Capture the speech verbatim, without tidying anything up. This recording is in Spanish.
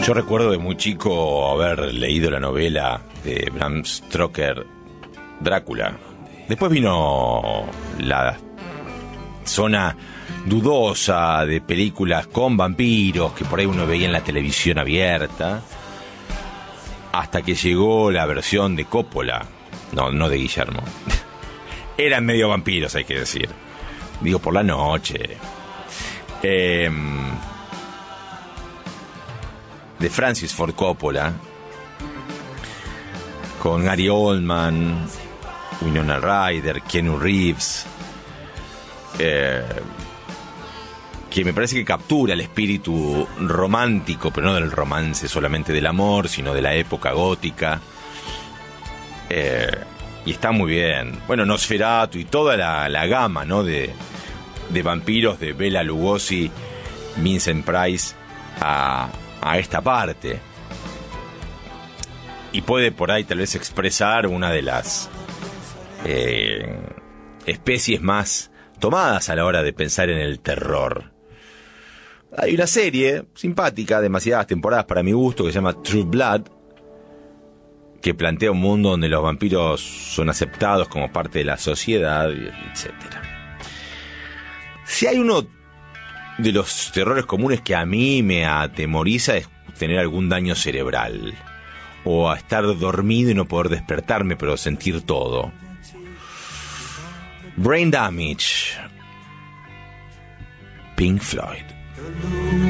Yo recuerdo de muy chico haber leído la novela de Bram Stoker, Drácula. Después vino la zona dudosa de películas con vampiros que por ahí uno veía en la televisión abierta, hasta que llegó la versión de Coppola, no, no de Guillermo. Eran medio vampiros, hay que decir. Digo, por la noche. Eh, de Francis Ford Coppola, con Gary Oldman, Winona Ryder, Keanu Reeves, eh, que me parece que captura el espíritu romántico, pero no del romance solamente del amor, sino de la época gótica. Eh, y está muy bien. Bueno, Nosferatu y toda la, la gama, ¿no?, de, de vampiros de Bela Lugosi, Vincent Price a, a esta parte. Y puede por ahí tal vez expresar una de las eh, especies más tomadas a la hora de pensar en el terror. Hay una serie simpática, demasiadas temporadas para mi gusto, que se llama True Blood, que plantea un mundo donde los vampiros son aceptados como parte de la sociedad, etcétera. Si hay uno de los terrores comunes que a mí me atemoriza, es tener algún daño cerebral, o a estar dormido y no poder despertarme, pero sentir todo. Brain Damage, Pink Floyd.